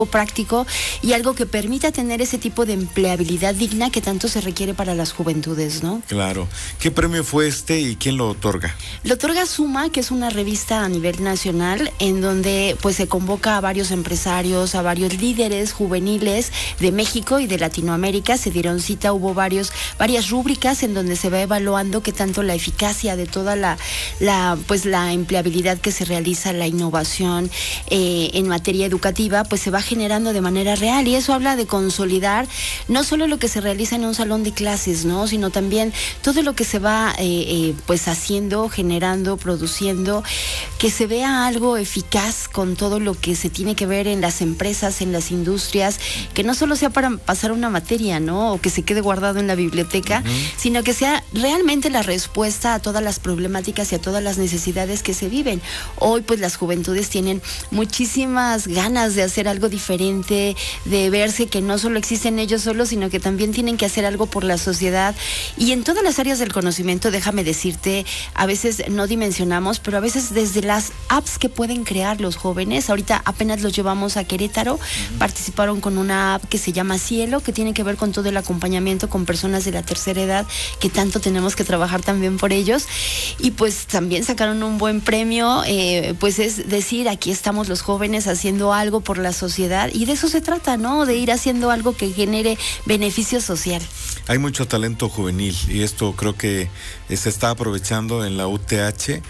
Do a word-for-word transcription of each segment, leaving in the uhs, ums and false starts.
práctico y algo que permita tener ese tipo de empleabilidad digna que tanto se requiere para las juventudes, ¿no? Claro. ¿Qué premio fue este y quién lo otorga? Lo otorga Suma, que es una revista a nivel nacional en donde pues se convoca a varios empresarios, a varios líderes juveniles de México y de Latinoamérica. Se dieron cita, hubo varios, varias rúbricas en donde se va evaluando qué tanto la eficacia de toda la, la pues la empleabilidad que se realiza, la innovación eh, en materia educativa, pues se va generando de manera real, y eso habla de consolidar no solo lo que se realiza en un salón de clases, ¿no? Sino también todo lo que se va eh, eh, pues haciendo, generando, produciendo, que se vea algo eficaz con todo lo que se tiene que ver en las empresas, en las industrias, que no solo sea para pasar una materia, ¿no? O que se quede guardado en la biblioteca, uh-huh. sino que sea realmente la respuesta a todas las problemáticas y a todas las necesidades que se viven. Hoy pues las juventudes tienen muchísimas ganas de hacer algo diferente diferente, de verse que no solo existen ellos solos, sino que también tienen que hacer algo por la sociedad. Y en todas las áreas del conocimiento, déjame decirte, a veces no dimensionamos, pero a veces desde las apps que pueden crear los jóvenes, ahorita apenas los llevamos a Querétaro, uh-huh. participaron con una app que se llama Cielo, que tiene que ver con todo el acompañamiento con personas de la tercera edad, que tanto tenemos que trabajar también por ellos, y pues también sacaron un buen premio, eh, pues es decir, aquí estamos los jóvenes haciendo algo por la sociedad. Y de eso se trata, ¿no? De ir haciendo algo que genere beneficio social. Hay mucho talento juvenil y esto creo que se está aprovechando en la U T H.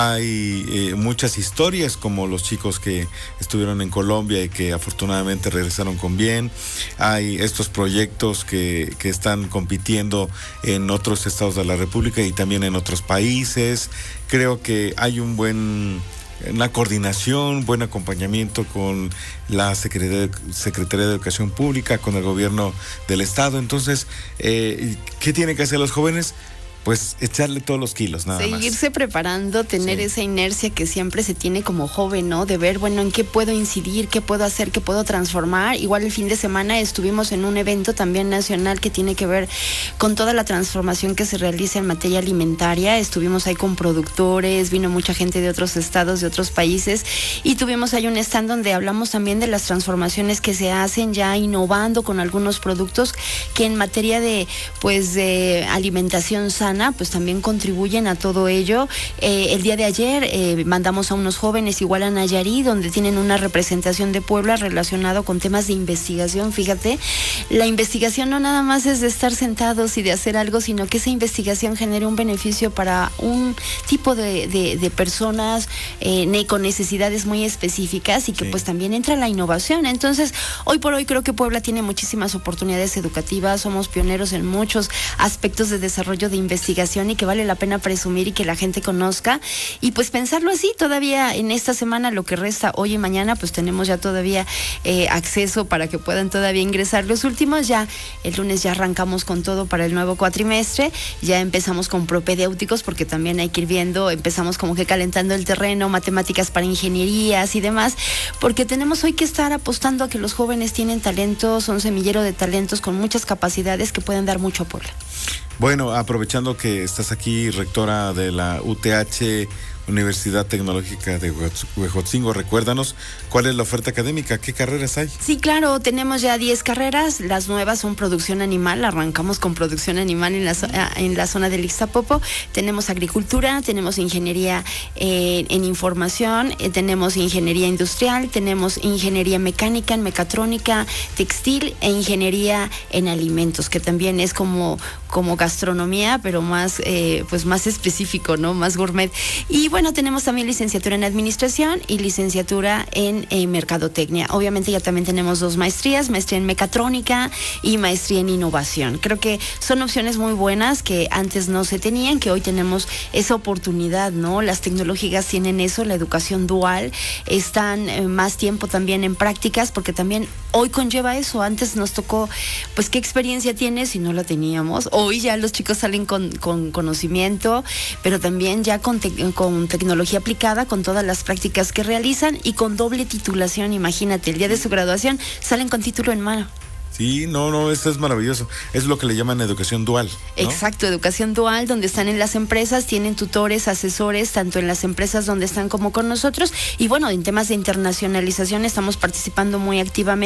Hay eh, muchas historias como los chicos que estuvieron en Colombia y que afortunadamente regresaron con bien. Hay estos proyectos que, que están compitiendo en otros estados de la República y también en otros países. Creo que hay un buen... una coordinación, buen acompañamiento con la Secretaría de, Secretaría de Educación Pública, con el gobierno del estado. Entonces, eh, ¿qué tienen que hacer los jóvenes? Pues echarle todos los kilos, nada Seguirse más. Seguirse preparando, tener sí. esa inercia que siempre se tiene como joven, ¿no? De ver, bueno, en qué puedo incidir, qué puedo hacer, qué puedo transformar. Igual el fin de semana estuvimos en un evento también nacional que tiene que ver con toda la transformación que se realiza en materia alimentaria. Estuvimos ahí con productores, vino mucha gente de otros estados, de otros países, y tuvimos ahí un stand donde hablamos también de las transformaciones que se hacen ya innovando con algunos productos que en materia de, pues, de alimentación sana, pues también contribuyen a todo ello. Eh, el día de ayer eh, mandamos a unos jóvenes igual a Nayarit, donde tienen una representación de Puebla relacionado con temas de investigación. Fíjate, la investigación no nada más es de estar sentados y de hacer algo, sino que esa investigación genere un beneficio para un tipo de, de, de personas eh, con necesidades muy específicas y que sí. pues también entra la innovación. Entonces, hoy por hoy creo que Puebla tiene muchísimas oportunidades educativas, somos pioneros en muchos aspectos de desarrollo de investigación y que vale la pena presumir y que la gente conozca, y pues pensarlo así. Todavía en esta semana, lo que resta hoy y mañana, pues tenemos ya todavía eh, acceso para que puedan todavía ingresar los últimos. Ya el lunes ya arrancamos con todo para el nuevo cuatrimestre, ya empezamos con propedéuticos porque también hay que ir viendo, empezamos como que calentando el terreno, matemáticas para ingenierías y demás, porque tenemos hoy que estar apostando a que los jóvenes tienen talentos, son semillero de talentos con muchas capacidades que pueden dar mucho a Puebla. Bueno, aprovechando que estás aquí, rectora de la U T H, Universidad Tecnológica de Huejotzingo, recuérdanos cuál es la oferta académica, qué carreras hay. Sí, claro, tenemos ya diez carreras, las nuevas son producción animal, arrancamos con producción animal en la, en la zona del Ixtapopo, tenemos agricultura, tenemos ingeniería eh, en información, eh, tenemos ingeniería industrial, tenemos ingeniería mecánica, en mecatrónica, textil e ingeniería en alimentos, que también es como, como gastronomía, pero más, eh, pues más específico, ¿no? Más gourmet. Y bueno, Bueno, tenemos también licenciatura en administración y licenciatura en eh, mercadotecnia. Obviamente ya también tenemos dos maestrías, maestría en mecatrónica y maestría en innovación. Creo que son opciones muy buenas que antes no se tenían, que hoy tenemos esa oportunidad, ¿no? Las tecnológicas tienen eso, la educación dual, están eh, más tiempo también en prácticas, porque también hoy conlleva eso. Antes nos tocó, pues, ¿qué experiencia tienes si no la teníamos? Hoy ya los chicos salen con, con conocimiento, pero también ya con, te, con tecnología aplicada, con todas las prácticas que realizan y con doble titulación. Imagínate, el día de su graduación salen con título en mano. Sí, no, no, esto es maravilloso. Es lo que le llaman educación dual, ¿no? Exacto, educación dual, donde están en las empresas, tienen tutores, asesores, tanto en las empresas donde están como con nosotros. Y bueno, en temas de internacionalización estamos participando muy activamente.